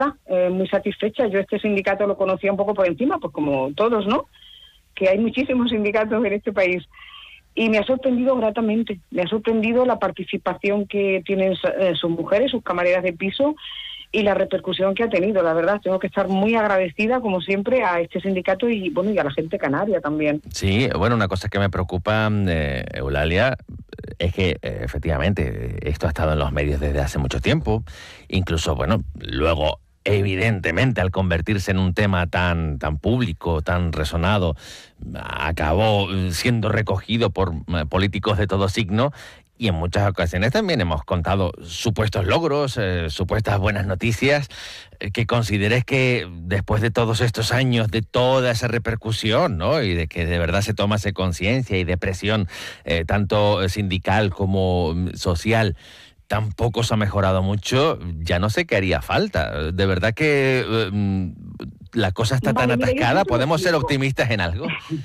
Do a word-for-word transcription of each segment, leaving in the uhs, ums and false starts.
está, eh, muy satisfecha. Yo este sindicato lo conocía un poco por encima, pues como todos, ¿no? Que hay muchísimos sindicatos en este país. Y me ha sorprendido gratamente, me ha sorprendido la participación que tienen eh, sus mujeres, sus camareras de piso, y la repercusión que ha tenido. La verdad, tengo que estar muy agradecida, como siempre, a este sindicato y bueno y a la gente canaria también. Sí, bueno, una cosa que me preocupa, eh, Eulalia, es que eh, efectivamente esto ha estado en los medios desde hace mucho tiempo. Incluso, bueno, luego, evidentemente, al convertirse en un tema tan, tan público, tan resonado, acabó siendo recogido por eh, políticos de todo signo. Y en muchas ocasiones también hemos contado supuestos logros, eh, supuestas buenas noticias, eh, que consideres que después de todos estos años, de toda esa repercusión, ¿no? Y de que de verdad se tomase conciencia y de presión, eh, tanto sindical como social, tampoco se ha mejorado mucho, ya no sé qué haría falta. De verdad que eh, la cosa está vale, tan mira, atascada, ¿podemos ser optimistas en algo?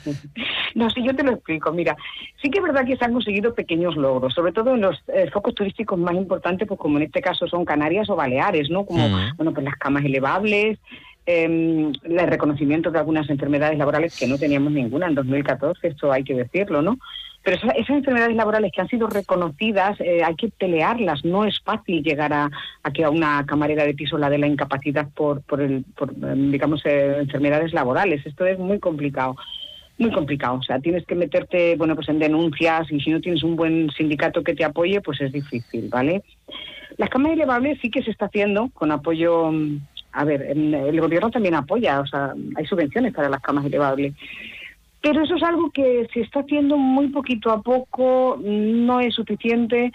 No, sí, yo te lo explico. Mira, sí que es verdad que se han conseguido pequeños logros, sobre todo en los eh, focos turísticos más importantes, pues como en este caso son Canarias o Baleares, ¿no? Como, mm. bueno, pues las camas elevables, eh, el reconocimiento de algunas enfermedades laborales que no teníamos ninguna en dos mil catorce, esto hay que decirlo, ¿no? Pero esas, esas enfermedades laborales que han sido reconocidas, eh, hay que pelearlas. No es fácil llegar a, a que a una camarera de piso la de la incapacidad por, por, el, por digamos, eh, enfermedades laborales. Esto es muy complicado. Muy complicado, o sea, tienes que meterte, bueno, pues en denuncias, y si no tienes un buen sindicato que te apoye, pues es difícil, ¿vale? Las camas elevables sí que se está haciendo con apoyo, a ver, el gobierno también apoya, o sea, hay subvenciones para las camas elevables, pero eso es algo que se está haciendo muy poquito a poco, no es suficiente.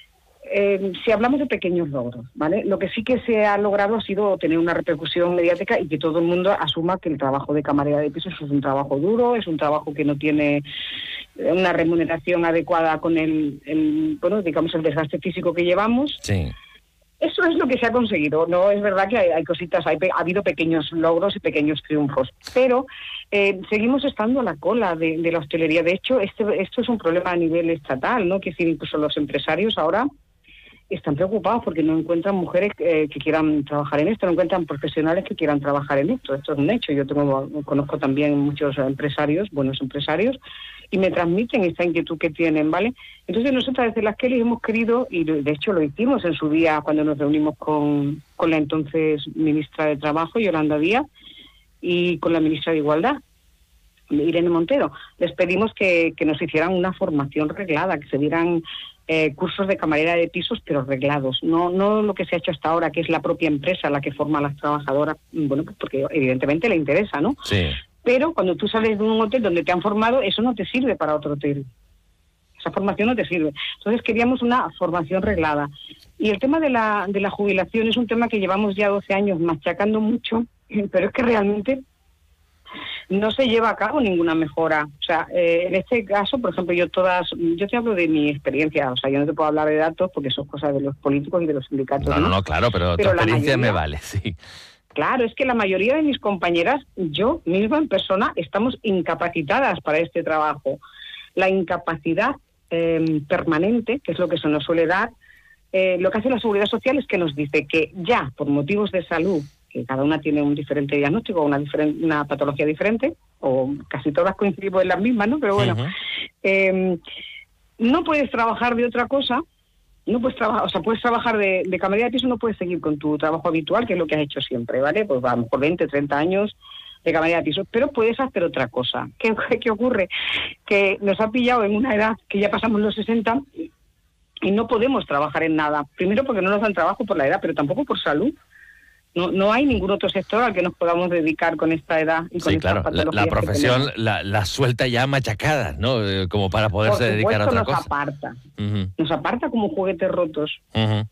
Eh, si hablamos de pequeños logros, ¿vale? Lo que sí que se ha logrado ha sido tener una repercusión mediática y que todo el mundo asuma que el trabajo de camarera de piso es un trabajo duro, es un trabajo que no tiene una remuneración adecuada con el, el bueno, digamos, el desgaste físico que llevamos. Sí. Eso es lo que se ha conseguido. No es verdad que hay, hay cositas, hay, ha habido pequeños logros y pequeños triunfos, pero eh, seguimos estando a la cola de, de la hostelería. De hecho, este, esto es un problema a nivel estatal, ¿no? Que es decir, incluso los empresarios ahora están preocupados porque no encuentran mujeres eh, que quieran trabajar en esto, no encuentran profesionales que quieran trabajar en esto. Esto es un hecho. Yo tengo, conozco también muchos empresarios, buenos empresarios, y me transmiten esta inquietud que tienen, ¿vale? Entonces nosotros desde las Kelly hemos querido, y de hecho lo hicimos en su día cuando nos reunimos con, con la entonces ministra de Trabajo, Yolanda Díaz, y con la ministra de Igualdad, Irene Montero. Les pedimos que, que nos hicieran una formación reglada, que se dieran Eh, cursos de camarera de pisos, pero reglados, no no lo que se ha hecho hasta ahora, que es la propia empresa la que forma a las trabajadoras, bueno, pues porque evidentemente le interesa, ¿no? Sí. Pero cuando tú sales de un hotel donde te han formado, eso no te sirve para otro hotel. Esa formación no te sirve. Entonces queríamos una formación reglada. Y el tema de la, de la jubilación es un tema que llevamos ya doce años machacando mucho, pero es que realmente no se lleva a cabo ninguna mejora. O sea, eh, en este caso, por ejemplo, yo todas, yo te hablo de mi experiencia, o sea, yo no te puedo hablar de datos porque son cosas de los políticos y de los sindicatos. No, no, no, claro, pero, pero tu experiencia mayoría, me vale, sí. Claro, es que la mayoría de mis compañeras, yo misma en persona, estamos incapacitadas para este trabajo. La incapacidad eh, permanente, que es lo que se nos suele dar, eh, lo que hace la Seguridad Social es que nos dice que ya, por motivos de salud, que cada una tiene un diferente diagnóstico, una, diferente, una patología diferente, o casi todas coincidimos en las mismas, ¿no? Pero bueno, uh-huh. eh, no puedes trabajar de otra cosa, no puedes trabajar, o sea, puedes trabajar de, de camarera de piso, no puedes seguir con tu trabajo habitual, que es lo que has hecho siempre, ¿vale? Pues a lo mejor veinte, treinta años de camarera de piso, pero puedes hacer otra cosa. ¿Qué, qué ocurre? Que nos ha pillado en una edad que ya pasamos los sesenta y no podemos trabajar en nada. Primero porque no nos dan trabajo por la edad, pero tampoco por salud. No, no hay ningún otro sector al que nos podamos dedicar con esta edad y con sí, estas claro, patologías. La, la profesión la, la suelta ya machacada, ¿no? Eh, como para poderse Por supuesto, dedicar a otra nos cosa. Aparta. Uh-huh. Nos aparta como juguetes rotos. Uh-huh.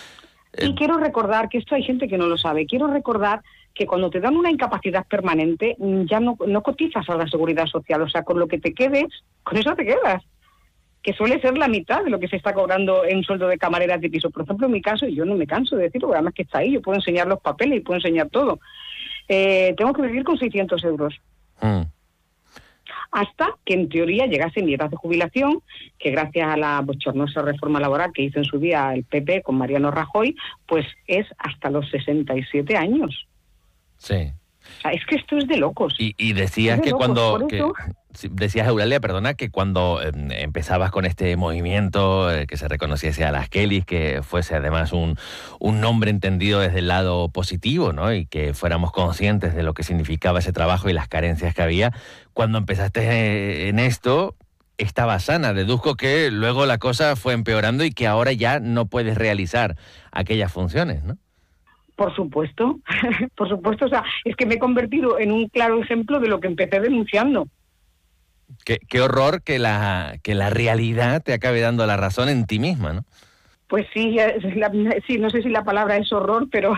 Y eh... quiero recordar, que esto hay gente que no lo sabe, quiero recordar que cuando te dan una incapacidad permanente ya no, no cotizas a la Seguridad Social, o sea, con lo que te quedes, con eso te quedas. Que suele ser la mitad de lo que se está cobrando en sueldo de camareras de piso. Por ejemplo, en mi caso, y yo no me canso de decirlo, porque además que está ahí, yo puedo enseñar los papeles y puedo enseñar todo. Eh, tengo que vivir con seiscientos euros. Mm. hasta que en teoría llegase mi edad de jubilación, que gracias a la bochornosa reforma laboral que hizo en su día el P P con Mariano Rajoy, pues es hasta los sesenta y siete años. Sí. O sea, es que esto es de locos. Y, y decías de que locos, cuando... por eso... que, decías, Eulalia, perdona, que cuando eh, empezabas con este movimiento, eh, que se reconociese a las Kellys, que fuese además un, un nombre entendido desde el lado positivo, ¿no? Y que fuéramos conscientes de lo que significaba ese trabajo y las carencias que había. Cuando empezaste en esto, estaba sana. Deduzco que luego la cosa fue empeorando y que ahora ya no puedes realizar aquellas funciones, ¿no? Por supuesto, por supuesto. O sea, es que me he convertido en un claro ejemplo de lo que empecé denunciando. Qué, qué horror que la, que la realidad te acabe dando la razón en ti misma, ¿no? Pues sí, la, sí, no sé si la palabra es horror, pero...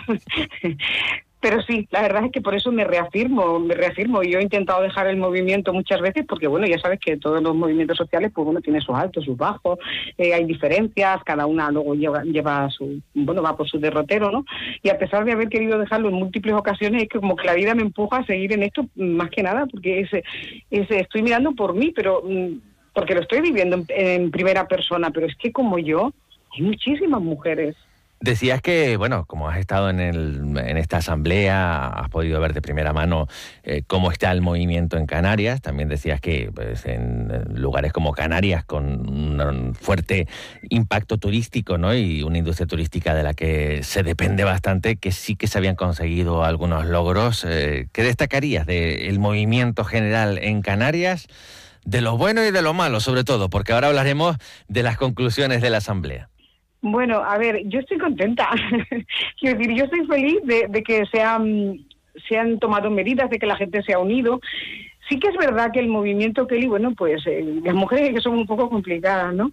Pero sí, la verdad es que por eso me reafirmo, me reafirmo. Yo he intentado dejar el movimiento muchas veces porque, bueno, ya sabes que todos los movimientos sociales, pues bueno, tiene sus altos, sus bajos, eh, hay diferencias, cada una luego lleva, lleva su, bueno, va por su derrotero, ¿no? Y a pesar de haber querido dejarlo en múltiples ocasiones, es que como que la vida me empuja a seguir en esto, más que nada, porque es, es, estoy mirando por mí, pero porque lo estoy viviendo en, en primera persona, pero es que como yo, hay muchísimas mujeres. Decías que, bueno, como has estado en, el, en esta asamblea, has podido ver de primera mano eh, cómo está el movimiento en Canarias. También decías que pues, en lugares como Canarias, con un fuerte impacto turístico, ¿no? Y una industria turística de la que se depende bastante, que sí que se habían conseguido algunos logros. Eh, ¿Qué destacarías del movimiento general en Canarias? De lo bueno y de lo malo, sobre todo, porque ahora hablaremos de las conclusiones de la asamblea. Bueno, a ver, yo estoy contenta. Quiero decir, yo estoy feliz de, de que se han, se han tomado medidas, de que la gente se ha unido. Sí que es verdad que el movimiento Kelly, bueno, pues eh, las mujeres que son un poco complicadas, ¿no?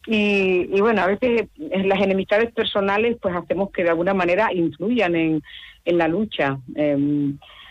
Y, y bueno, a veces las enemistades personales pues hacemos que de alguna manera influyan en, en la lucha. Eh,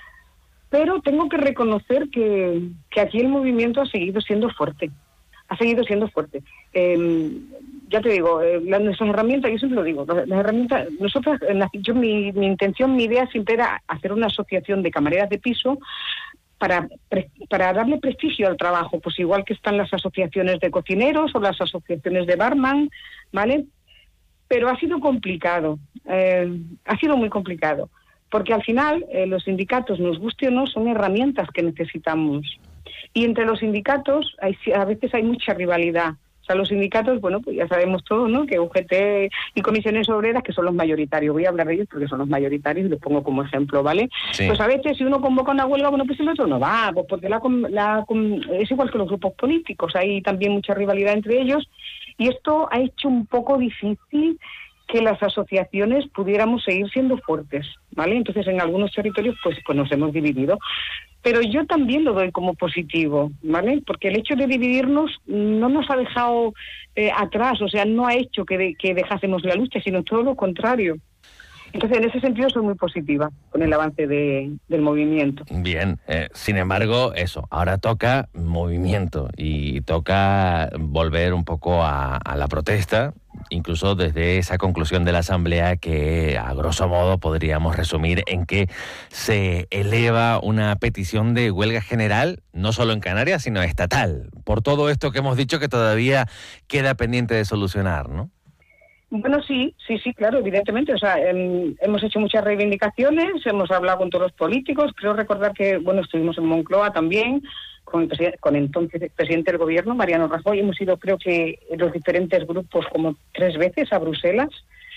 pero tengo que reconocer que, que aquí el movimiento ha seguido siendo fuerte. Ha seguido siendo fuerte. Eh, ya te digo, eh, las, nuestras herramientas, yo siempre lo digo, las, las herramientas, nosotros, la, yo mi, mi intención, mi idea siempre era hacer una asociación de camareras de piso para, pre, para darle prestigio al trabajo, pues igual que están las asociaciones de cocineros o las asociaciones de barman, ¿vale? Pero ha sido complicado, eh, ha sido muy complicado, porque al final eh, los sindicatos, nos guste o no, son herramientas que necesitamos. Y entre los sindicatos hay, a veces hay mucha rivalidad. O sea, los sindicatos, bueno, pues ya sabemos todos, ¿no? Que U G T y comisiones obreras, que son los mayoritarios. Voy a hablar de ellos porque son los mayoritarios y los pongo como ejemplo, ¿vale? Sí. Pues a veces si uno convoca una huelga, bueno, pues el otro no va, pues porque la, la, es igual que los grupos políticos. Hay también mucha rivalidad entre ellos. Y esto ha hecho un poco difícil que las asociaciones pudiéramos seguir siendo fuertes, ¿vale? Entonces en algunos territorios pues, pues nos hemos dividido. Pero yo también lo doy como positivo, ¿vale? Porque el hecho de dividirnos no nos ha dejado eh, atrás, o sea, no ha hecho que, de, que dejásemos la lucha, sino todo lo contrario. Entonces, en ese sentido, soy muy positiva con el avance de, del movimiento. Bien, eh, sin embargo, eso, ahora toca movimiento y toca volver un poco a, a la protesta, incluso desde esa conclusión de la Asamblea que, a grosso modo, podríamos resumir en que se eleva una petición de huelga general, no solo en Canarias, sino estatal, por todo esto que hemos dicho que todavía queda pendiente de solucionar, ¿no? Bueno, sí, sí, sí, claro, evidentemente. O sea, eh, hemos hecho muchas reivindicaciones, hemos hablado con todos los políticos. Creo recordar que, bueno, estuvimos en Moncloa también, con el, presidente, con el entonces presidente del gobierno, Mariano Rajoy. Hemos ido, creo que, en los diferentes grupos como tres veces a Bruselas.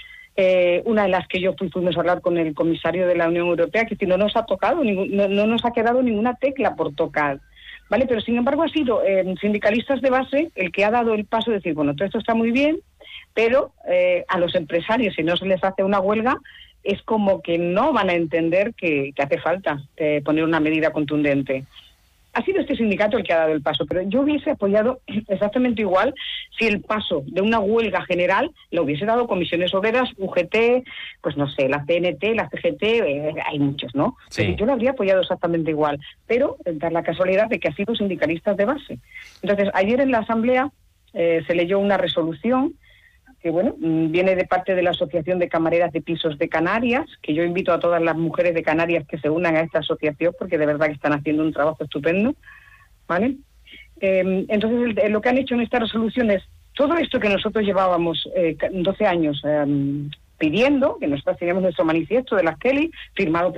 Eh, una de las que yo fui, fuimos a hablar con el comisario de la Unión Europea, que si no nos ha tocado, ningún, no, no nos ha quedado ninguna tecla por tocar. ¿Vale? Pero, sin embargo, ha sido eh, sindicalistas de base el que ha dado el paso de decir, bueno, todo esto está muy bien, pero eh, a los empresarios, si no se les hace una huelga, es como que no van a entender que, que hace falta eh, poner una medida contundente. Ha sido este sindicato el que ha dado el paso, pero yo hubiese apoyado exactamente igual si el paso de una huelga general lo hubiese dado comisiones obreras, U G T, pues no sé, la C N T, la C G T, eh, hay muchos, ¿no? Sí. Yo lo habría apoyado exactamente igual, pero da la casualidad de que ha sido sindicalistas de base. Entonces, ayer en la Asamblea eh, se leyó una resolución que, bueno, viene de parte de la Asociación de Camareras de Pisos de Canarias, que yo invito a todas las mujeres de Canarias que se unan a esta asociación porque de verdad que están haciendo un trabajo estupendo, ¿vale? Eh, entonces, el, lo que han hecho en esta resolución es todo esto que nosotros llevábamos eh, doce años eh, pidiendo, que nosotros teníamos nuestro manifiesto de las Kelly, firmado por